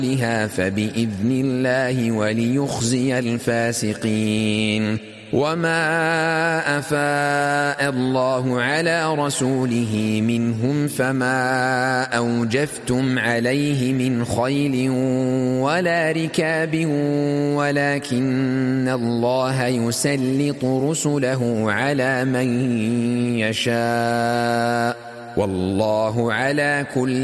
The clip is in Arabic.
فبإذن الله وليخزي الفاسقين. وما أفاء الله على رسوله منهم فما أوجفتم عليه من خيل ولا ركاب ولكن الله يسلط رسله على من يشاء والله على كل